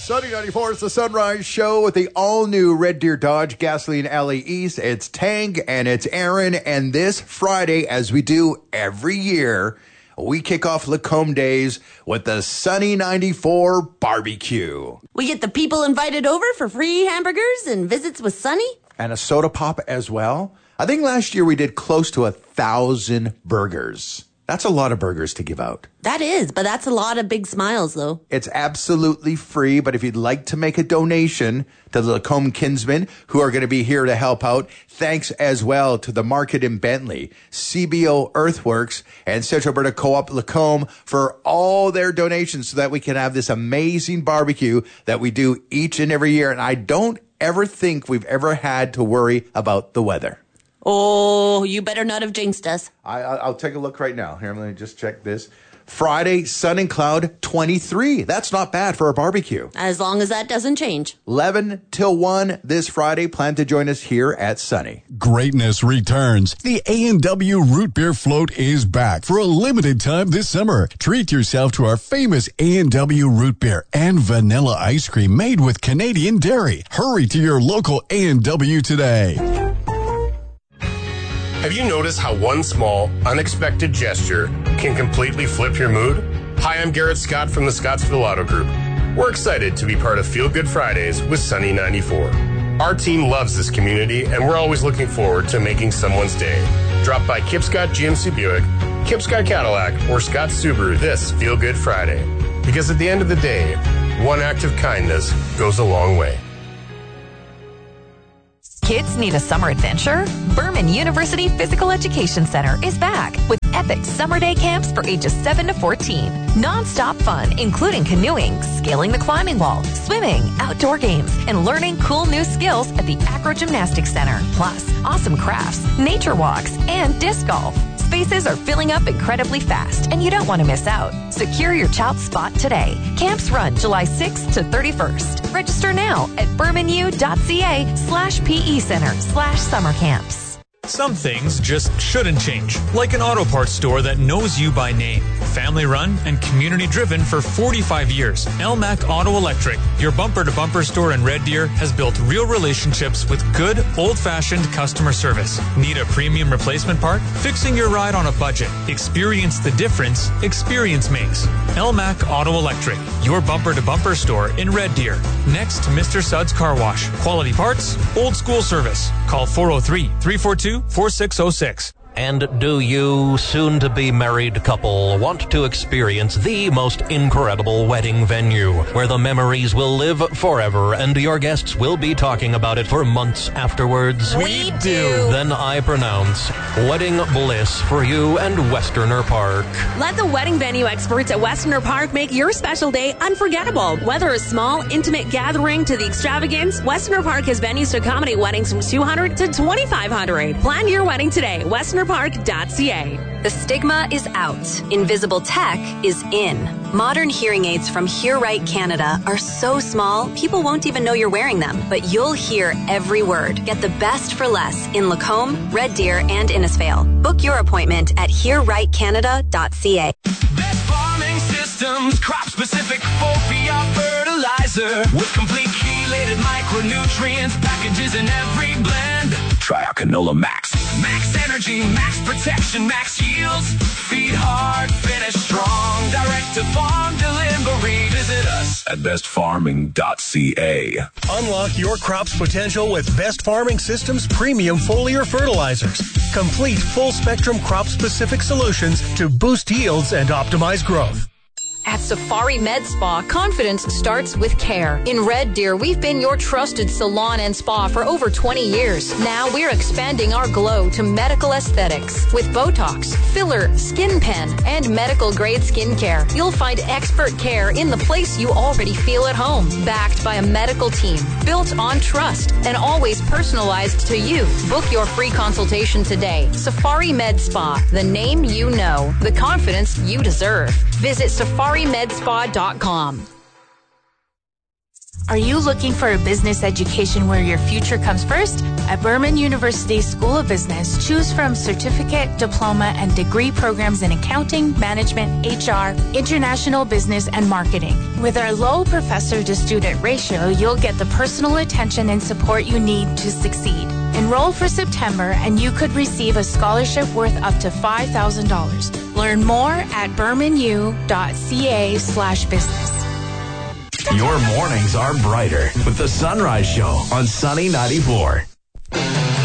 Sunny 94 is the Sunrise Show with the all-new Red Deer Dodge Gasoline Alley East. It's Tang and it's Aaron. And this Friday, as we do every year, we kick off Lacombe Days with the Sunny 94 barbecue. We get the people invited over for free hamburgers and visits with Sunny. And a soda pop as well. I think last year we did close to 1,000 burgers. That's a lot of burgers to give out. That is, but that's a lot of big smiles, though. It's absolutely free, but if you'd like to make a donation to the Lacombe Kinsmen, who are going to be here to help out, thanks as well to the Market in Bentley, CBO Earthworks, and Central Alberta Co-op Lacombe for all their donations so that we can have this amazing barbecue that we do each and every year. And I don't ever think we've ever had to worry about the weather. Oh, you better not have jinxed us. I'll take a look right now. Here, let me just check this. Friday, sun and cloud, 23. That's not bad for a barbecue. As long as that doesn't change. 11 till 1 this Friday. Plan to join us here at Sunny. Greatness returns. The A&W Root Beer Float is back for a limited time this summer. Treat yourself to our famous A&W Root Beer and vanilla ice cream made with Canadian dairy. Hurry to your local A&W today. Have you noticed how one small, unexpected gesture can completely flip your mood? Hi, I'm Garrett Scott from the Scottsville Auto Group. We're excited to be part of Feel Good Fridays with Sunny 94. Our team loves this community, and we're always looking forward to making someone's day. Drop by Kip Scott GMC Buick, Kip Scott Cadillac, or Scott Subaru this Feel Good Friday. Because at the end of the day, one act of kindness goes a long way. Kids need a summer adventure? Berman University Physical Education Center is back with epic summer day camps for ages 7 to 14. Non-stop fun, including canoeing, scaling the climbing wall, swimming, outdoor games, and learning cool new skills at the Acro Gymnastics Center. Plus, awesome crafts, nature walks, and disc golf. Spaces are filling up incredibly fast, and you don't want to miss out. Secure your child's spot today. Camps run July 6th to 31st. Register now at bermanu.ca/PE Center/summer camps. Some things just shouldn't change, like an auto parts store that knows you by name. Family run and community driven for 45 years. LMAC Auto Electric, your bumper-to-bumper store in Red Deer, has built real relationships with good, old-fashioned customer service. Need a premium replacement part? Fixing your ride on a budget. Experience the difference experience makes. LMAC Auto Electric, your bumper-to-bumper store in Red Deer. Next to Mr. Suds Car Wash. Quality parts, old school service. Call 403-342-4606. And do you, soon-to-be married couple, want to experience the most incredible wedding venue where the memories will live forever and your guests will be talking about it for months afterwards? We do. Then I pronounce wedding bliss for you and Westerner Park. Let the wedding venue experts at Westerner Park make your special day unforgettable. Whether a small, intimate gathering to the extravagance, Westerner Park has venues to accommodate weddings from 200 to 2,500. Plan your wedding today. WesternerPark.ca. The stigma is out. Invisible tech is in. Modern hearing aids from Hear Right Canada are so small, people won't even know you're wearing them. But you'll hear every word. Get the best for less in Lacombe, Red Deer, and Innisfail. Book your appointment at hearrightcanada.ca. Best farming systems, crop-specific Fofia fertilizer with complete chelated micronutrients, packages in every blend. Try our Canola Max. Max energy, max protection, max yields. Feed hard, finish strong. Direct to farm delivery. Visit us at bestfarming.ca. Unlock your crop's potential with Best Farming Systems premium foliar fertilizers. Complete full-spectrum crop-specific solutions to boost yields and optimize growth. At Safari Med Spa, confidence starts with care. In Red Deer, we've been your trusted salon and spa for over 20 years. Now we're expanding our glow to medical aesthetics. With Botox, filler, skin pen, and medical-grade skincare, you'll find expert care in the place you already feel at home. Backed by a medical team, built on trust, and always personalized to you. Book your free consultation today. Safari Med Spa, the name you know, the confidence you deserve. Visit SafariMedspa.com. Are you looking for a business education where your future comes first? At Berman University School of Business, choose from certificate, diploma, and degree programs in accounting, management, HR, international business, and marketing. With our low professor-to-student ratio, you'll get the personal attention and support you need to succeed. Enroll for September, and you could receive a scholarship worth up to $5,000. Learn more at bermanu.ca/business. Your mornings are brighter with the Sunrise Show on Sunny 94.